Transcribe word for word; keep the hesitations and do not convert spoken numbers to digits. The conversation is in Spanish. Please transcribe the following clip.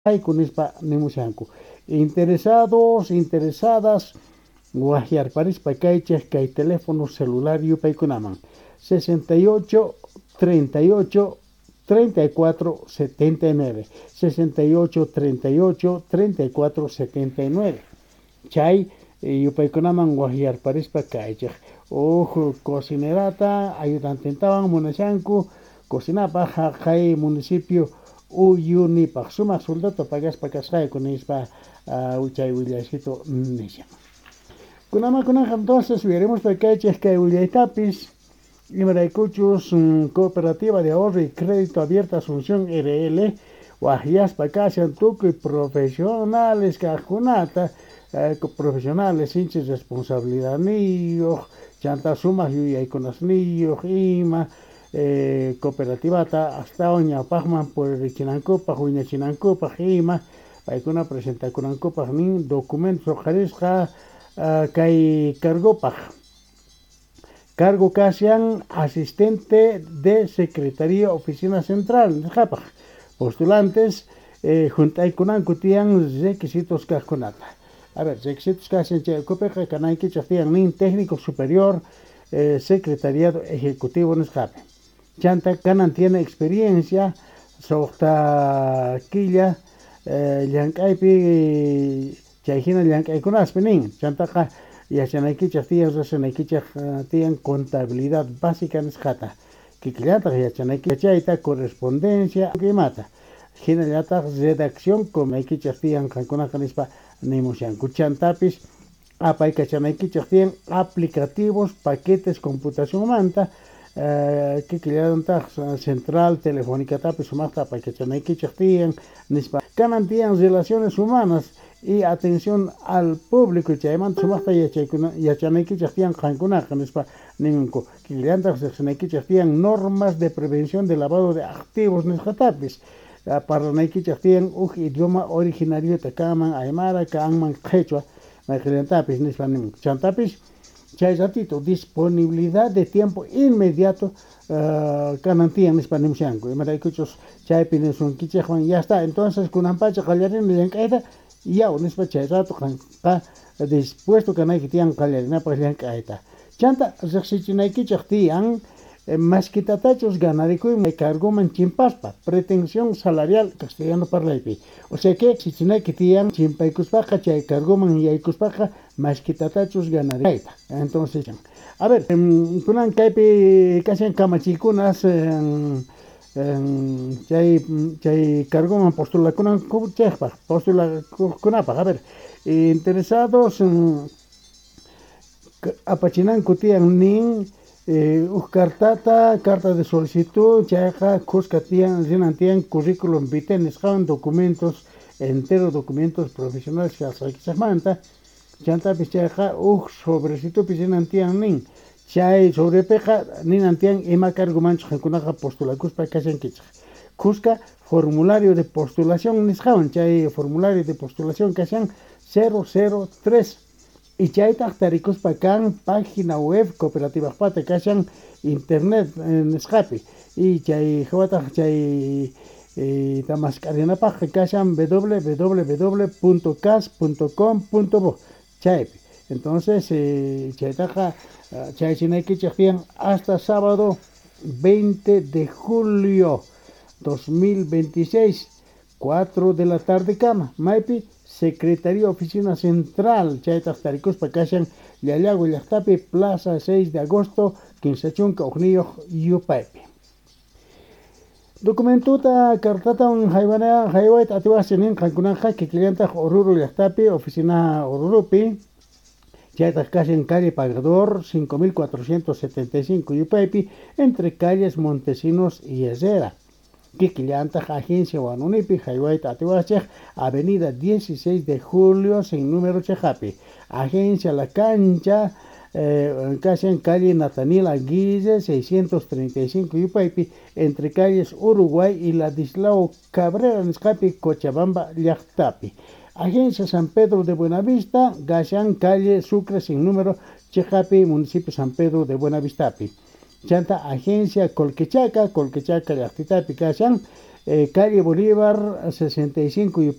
kunispa nimushanku. Interesados, interesadas, guajiar parispa kaychek kay teléfono celular yupaykunaman. sesenta y ocho, treinta y ocho, treinta y cuatro, setenta y nueve. sesenta y ocho, treinta y ocho, treinta y cuatro, setenta y nueve. Chay yupaykunaman guajiar parispa kaychek. Uj cocinerata ayudantentaban munashanku cocinapa kay municipio Uyunipaq sumaq sueldoto pagaspa kasqayku nispa uh, chay willayshito nisha. Kunamakunaqa entonces veremos kaychik kay willaytapis imaraykuchus um, cooperativa de ahorro y crédito abierta Asunción R L wajyaspa kashan tukuy profesionales kaqkunata uh, profesionales hinchas responsabilidad niyuq chanta sumaq yuyaykunasniyuq ima Eh, cooperativata hasta oña pagman por richinankupaq wiñachinankupaq ima paykuna presentakunankupaq nin documentos qarisqa uh, kay cargopaq cargo kashan asistente de secretaría oficina central nisqapaq postulantes eh, juntaykunanku tiyan requisitos kaqkunata a ver requisitos kashan chaykupiqa kanaykichaq tiyan nin técnico superior eh, secretariado ejecutivo nisqapi chanta kanan tiene experiencia soqta quilla eh, llank'aypi chayhina llank'aykunaspi nin chantaqa yachanaykichaq tiyan riqsinaykichaq uh, tiyan contabilidad básica nisqata kikillataq yachanayki chayta correspondencia imata hinallataq redacción comaykichaq tiyan qankunaqa nispa nimushanku chantapis apay kachanaykichaq tiyan aplicativos paquetes computación manta Uh, kikillataq central telefónica tapi sumaqta paykachanaykichaq tiyan nispa kanan tiyan relaciones humanas y atención al público chaymanta sumaqta yachaykuna yachanaykichaq tiyan qankunaqa nispa nininku kikillataq riqsinaykichaq tiyan normas de prevención de lavado de activos nisqatapis uh, parlanaykichaq tiyan uj idioma originariota kanman aymara kanman qhechua mayqillantapis nispa ninku chantapis chay ratito disponibilidad de tiempo inmediato uh, kanantiyan nispa nimushanku imaraykuchus chaypi nisunkichikwan ya está entonces kunampacha qallarini llank'ayta yaw nispa chay rato qa dispuesto kanayki tiyan qallarinapaq llank'ayta chanta riqsichinaykichaq tiyan eh, masquitatachus ganarikuyman cargoman chimpaspa pretensión salarial castellano parlaypi o sea que sichinayki tiyan chimpaykuspaqa chay cargoman yaykuspaqa masquitatachus ganarikayta entonces a ver um, kunan kaypi kashan kamachikunas um, um, chay chay cargoman postulakunan chaypaq postulakunapaq a ver interesados um, apachinanku tiyan nin Eh, uh, cartata, carta de solicitud, chayqa kuska tiyan, rinan tiyan currículum vitae nisqawan documentos enteros, documentos profesionales kasqaykisaqmanta chantapis chayqa uh sobrecitupis rinan tiyan nin chay sobrepiqa ninan tiyan ima cargomanchus qankunaqa postulakuspa kashankichaq kuska formulario de postulación nisqawan chay formulario de postulación kashan cero cero tres y chaytaq tarikuspa kan página web cooperativa pata kashan internet nisqapi y chay hawataq chay eh, tamasq'arinapaq kashan w w w punto cas punto com punto bo chaypi entonces eh, chaytaqa uh, chaychinaykichaq tiyan hasta sábado veinte de julio dos mil veintiséis cuatro de la tarde kama maypi Secretaría Oficina Central, chaytaq tarikuspa kashan Llallago llaqtapi Plaza seis de agosto, quince ujniyuq yupaypi. Documentuta cartatan haywana haywayta atiwasi nin qankunaqa kikillantaq Oruro llaqtapi Oficina Orurupi chaytaq kashan calle Pagador cinco mil cuatrocientos setenta y cinco yupaypi entre calles Montesinos y Herrera. Kikillantaq agencia Wanunipi haywayta atiwaschiq avenida dieciséis de julio sin número chejapi agencia La Cancha eh, kashan calle Nathaniel Aguirre seiscientos treinta y cinco yupaypi entre calles Uruguay y Ladislao Cabrera nisqapi Cochabamba llaqtapi agencia San Pedro de Buenavista kashan calle Sucre sin número chejapi municipio San Pedro de Buenavistapi chanta agencia Colquechaca, Colquechaca llaqtitapi kashan eh, calle Bolívar sesenta y cinco